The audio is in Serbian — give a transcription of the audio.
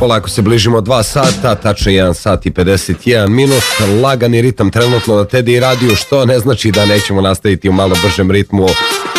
Polako se bližimo 2 sata, tačno 1 sat i 51 minut. Lagani ritam trenutno na Teddy radiju, što ne znači da nećemo nastaviti u malo bržem ritmu